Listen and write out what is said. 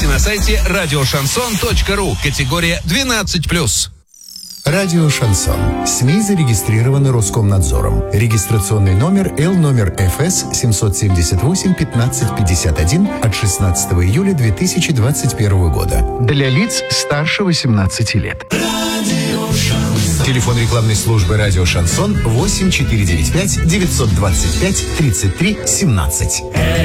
подробности на сайте радиошансон.ру. Категория 12+. Радио «Шансон». СМИ зарегистрированы Роскомнадзором. Регистрационный номер Л ФС 778-1551 от 16 июля 2021 года. Для лиц старше 18 лет. Телефон рекламной службы «Радио Шансон» 8495 925 33 17.